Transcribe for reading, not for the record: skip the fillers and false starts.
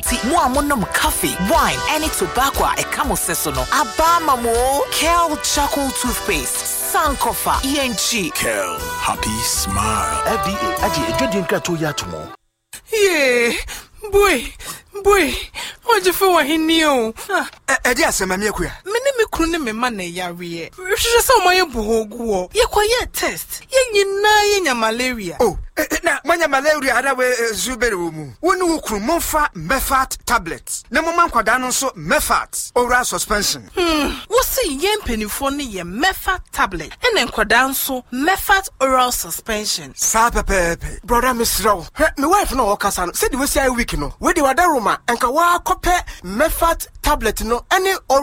Enti mo amonom coffee, wine, any tobacco e kamo sesono. Abama mo Kel charcoal toothpaste. Sankofa ENG. Kel, happy smile. FDA aji ejodi nkrato ya tomo. Yeah, boy. What you feel hini o? Edi asema mi akuya. Me kunu ne me ma na yare. Hwehwe se o maye bohogu o. Ye kwaye test. Ye nyina ye nya malaria. Oh, na manya malaria ada we zubere wo mu. Woni wo kunu monfa Mefat tablets. Na mo man kwada no nso Mefat oral suspension. Wo se ye mpanifo ne ye Mefat tablet. Ene kwada nso Mefat oral suspension. Sa pepepe. Brother Misraw, me wife no okasa no. Say the we say week no. We dey wada Roma enka wa kope Mefat tablet no any